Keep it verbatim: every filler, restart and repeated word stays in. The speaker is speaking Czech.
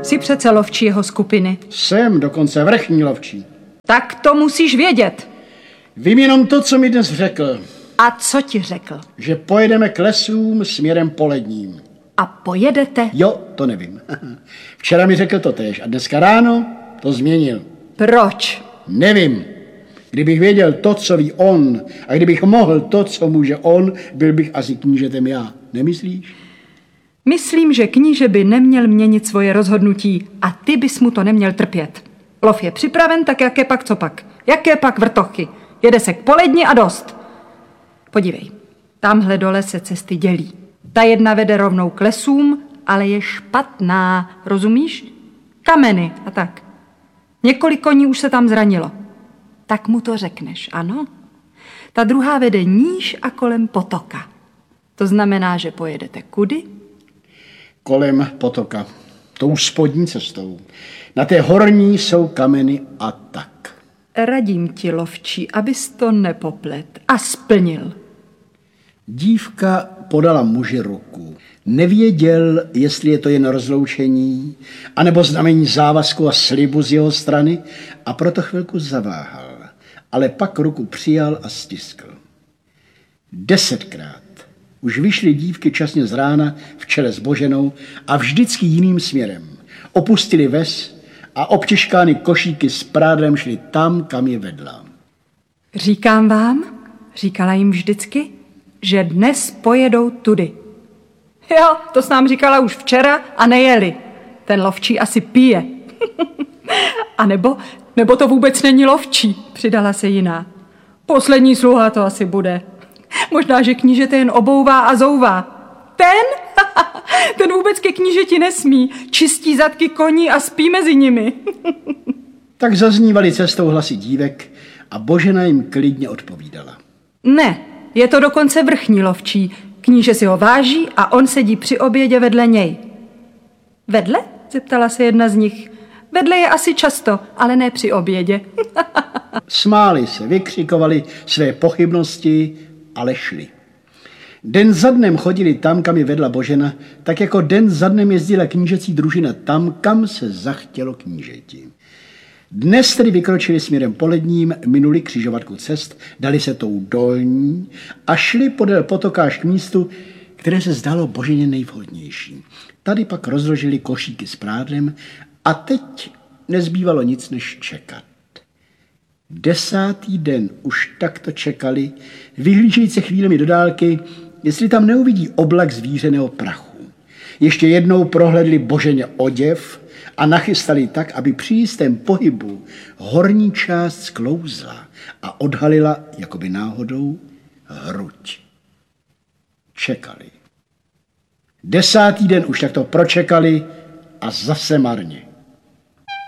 Jsi přece lovčí jeho skupiny. Jsem dokonce vrchní lovčí. Tak to musíš vědět. Vím jenom to, co mi dnes řekl. A co ti řekl? Že pojedeme k lesům směrem poledním. A pojedete? Jo, to nevím. Včera mi řekl to též a dneska ráno to změnil. Proč? Nevím. Kdybych věděl to, co ví on, a kdybych mohl to, co může on, byl bych asi knížetem já. Nemyslíš? Myslím, že kníže by neměl měnit svoje rozhodnutí a ty bys mu to neměl trpět. Lov je připraven, tak jaké pak co pak? Jaké pak vrtochy? Jede se k poledni a dost. Podívej, tamhle dole se cesty dělí. Ta jedna vede rovnou k lesům, ale je špatná, rozumíš? Kameny a tak. Několik koní už se tam zranilo. Tak mu to řekneš, ano? Ta druhá vede níž a kolem potoka. To znamená, že pojedete kudy? Kolem potoka. Tou spodní cestou. Na té horní jsou kameny a tak. Radím ti, lovčí, abys to nepoplet a splnil. Dívka podala muži ruku. Nevěděl, jestli je to jen rozloučení, anebo znamení závazku a slibu z jeho strany, a proto chvilku zaváhal, ale pak ruku přijal a stiskl. Desetkrát už vyšly dívky časně z rána v čele s Boženou a vždycky jiným směrem. Opustili ves a obtěžkány košíky s prádlem šli tam, kam je vedla. Říkám vám, říkala jim vždycky, že dnes pojedou tudy. Jo, to s nám říkala už včera a nejeli. Ten lovčí asi pije. A nebo, nebo to vůbec není lovčí, přidala se jiná. Poslední sluha to asi bude. Možná, že knížete jen obouvá a zouvá. Ten? Ten vůbec ke knížeti nesmí. Čistí zadky koní a spí mezi nimi. Tak zaznívaly cestou hlasy dívek a Božena jim klidně odpovídala. Ne, je to dokonce vrchní lovčí. Kníže si ho váží a on sedí při obědě vedle něj. Vedle? Zeptala se jedna z nich. Vedle je asi často, ale ne při obědě. Smáli se, vykřikovali své pochybnosti, ale šli. Den za dnem chodili tam, kam je vedla Božena, tak jako den za dnem jezdila knížecí družina tam, kam se zachtělo knížeti. Dnes tedy vykročili směrem poledním, minuli křižovatku cest, dali se tou dolní a šli podél potoka až k místu, které se zdálo Boženě nejvhodnější. Tady pak rozložili košíky s prádlem a teď nezbývalo nic než čekat. Desátý den už takto čekali, vyhlížejíce chvílemi do dálky, jestli tam neuvidí oblak zvířeného prachu. Ještě jednou prohlédli Boženě oděv a nachystali tak, aby při jistém pohybu horní část sklouzla a odhalila, jakoby náhodou, hruď. Čekali. Desátý den už takto pročekali a zase marně.